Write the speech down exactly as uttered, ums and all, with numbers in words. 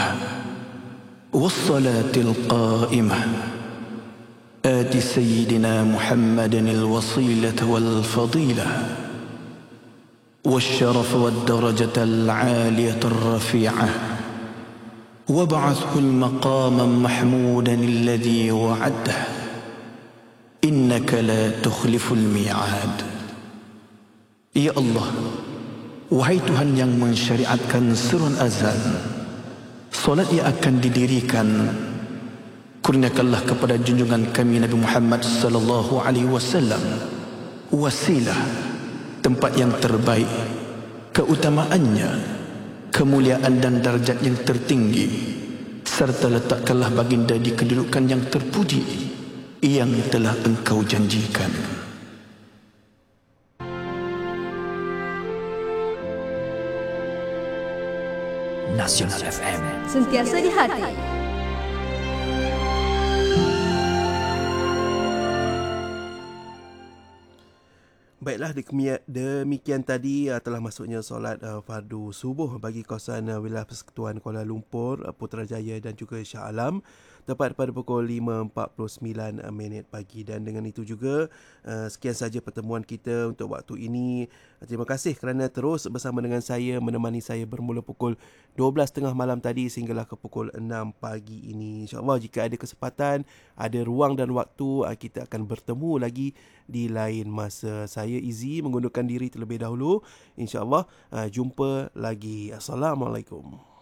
والصلاة القائمة آت سيدنا محمد الوصيلة والفضيلة والشرف والدرجة العالية الرفيعة وابعثه المقام محمودا الذي وعده إنك لا تخلف الميعاد. Ya Allah, wahai Tuhan yang mensyariatkan surun azan, solat yang akan didirikan, kurniakanlah kepada junjungan kami Nabi Muhammad sallallahu alaihi wasallam wasilah, tempat yang terbaik, keutamaannya, kemuliaan dan darjat yang tertinggi, serta letakkanlah baginda di kedudukan yang terpuji yang telah engkau janjikan. Nasional F M, sentiasa di hati. Baiklah, demikian tadi uh, telah masuknya solat uh, fardu subuh bagi kawasan uh, wilayah Persekutuan Kuala Lumpur, uh, Putrajaya dan juga Shah Alam, tepat pada pukul lima empat puluh sembilan minit pagi. Dan dengan itu juga uh, sekian saja pertemuan kita untuk waktu ini. Terima kasih kerana terus bersama dengan saya, menemani saya bermula pukul dua belas tiga puluh malam tadi sehinggalah ke pukul enam pagi ini. InsyaAllah jika ada kesempatan, ada ruang dan waktu, uh, kita akan bertemu lagi di lain masa. Saya Izzy mengundurkan diri terlebih dahulu. InsyaAllah uh, jumpa lagi. Assalamualaikum.